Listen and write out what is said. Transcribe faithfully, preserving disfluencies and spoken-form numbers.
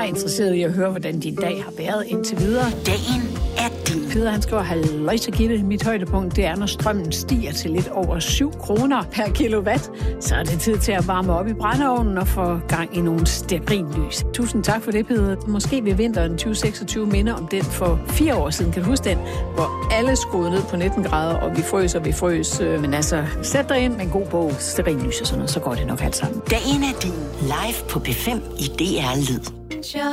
er interesseret i at høre, hvordan din dag har været indtil videre. Dagen er din. Peder, han skriver, halløj så Gitte. Mit højdepunkt, det er, når strømmen stiger til lidt over syv kroner per kilowatt. Så er det tid til at varme op i brændeovnen og få gang i nogle stearinlys. Tusind tak for det, Peder. Måske vil vinteren tyve seksogtyve minde om den for fire år siden. Kan du huske den? Hvor alle skruede ned på nitten grader, og vi frøs og vi frøs. Men altså, sæt dig ind med en god bog, stearinlys og sådan noget, så går det nok alt sammen. Dagen er din. Live på P fem i D R Lyd.